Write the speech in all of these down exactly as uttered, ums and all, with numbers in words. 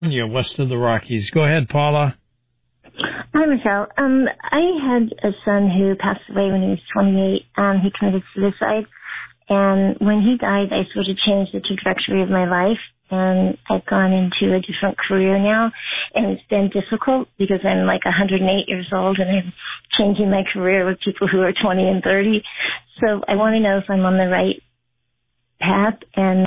Yeah, west of the Rockies. Go ahead, Paula. Hi, Michelle. Um, I had a son who passed away when he was twenty-eight. Um, he committed suicide. And when he died, I sort of changed the trajectory of my life. And I've gone into a different career now. And it's been difficult because I'm like one hundred eight years old and I'm changing my career with people who are twenty and thirty. So I want to know if I'm on the right path. And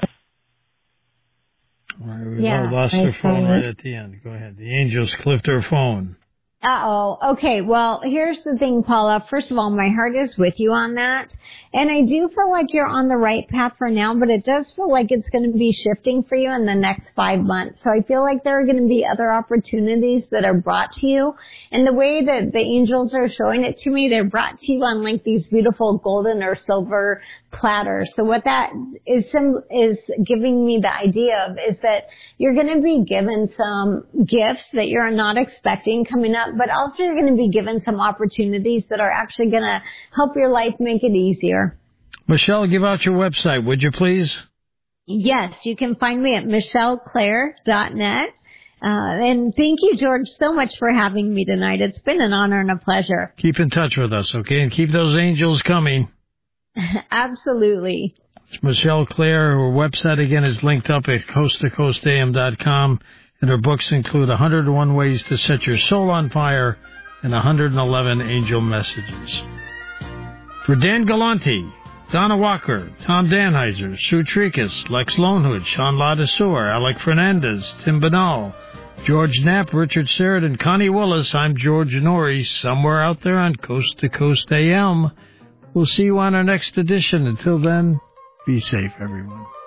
All right, we Yeah, lost I her phone see. right at the end. Go ahead. The angels clipped her phone. Uh-oh. Okay, well, here's the thing, Paula. First of all, my heart is with you on that. And I do feel like you're on the right path for now, but it does feel like it's going to be shifting for you in the next five months. So I feel like there are going to be other opportunities that are brought to you. And the way that the angels are showing it to me, they're brought to you on like these beautiful golden or silver platters. So what that is, some, is giving me the idea of is that you're going to be given some gifts that you're not expecting coming up, but also you're going to be given some opportunities that are actually going to help your life make it easier. Michelle, give out your website, would you please? Yes, you can find me at michelle claire dot net. Uh, and thank you, George, so much for having me tonight. It's been an honor and a pleasure. Keep in touch with us, okay? And keep those angels coming. Absolutely. It's Michelle Claire. Her website, again, is linked up at coast to coast a m dot com. And her books include one hundred one Ways to Set Your Soul on Fire and one hundred eleven Angel Messages. For Dan Galante, Donna Walker, Tom Danheiser, Sue Tricus, Lex Lonehood, Sean Ladesseur, Alec Fernandez, Tim Banal, George Knapp, Richard Sheridan, Connie Willis, I'm George Norrie, somewhere out there on Coast to Coast A M. We'll see you on our next edition. Until then, be safe, everyone.